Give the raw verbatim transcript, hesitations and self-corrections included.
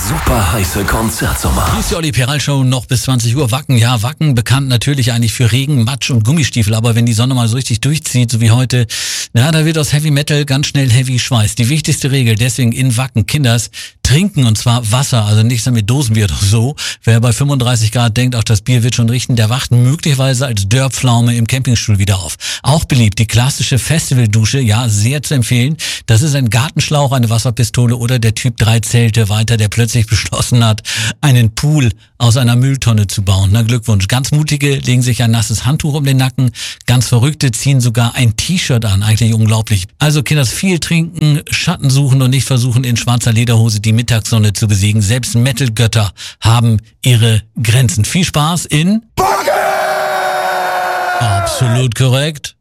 super heiße Konzertsommer. Hier ist die Olli Peral Show noch bis zwanzig Uhr. Wacken, ja, Wacken bekannt natürlich eigentlich für Regen, Matsch und Gummistiefel, aber wenn die Sonne mal so richtig durchzieht, so wie heute, na, da wird aus Heavy Metal ganz schnell Heavy Schweiß. Die wichtigste Regel deswegen in Wacken, Kinders, trinken und zwar Wasser, also nichts mit Dosenbier oder so. Wer bei fünfunddreißig Grad denkt, auch das Bier wird schon richten, der wacht möglicherweise als Dörrpflaume im Campingstuhl wieder auf. Auch beliebt die klassische Festivaldusche, ja, sehr zu empfehlen. Das ist ein Gartenschlauch, eine Wasserpistole oder der Typ drei Zelte weiter, der plötzlich beschlossen hat, einen Pool aus einer Mülltonne zu bauen. Na, Glückwunsch. Ganz mutige legen sich ein nasses Handtuch um den Nacken. Ganz verrückte ziehen sogar ein T-Shirt an. Eigentlich unglaublich. Also Kinders, viel trinken, Schatten suchen und nicht versuchen, in schwarzer Lederhose die Mittagssonne zu besiegen. Selbst Metal-Götter haben ihre Grenzen. Viel Spaß in Wacken! Absolut korrekt.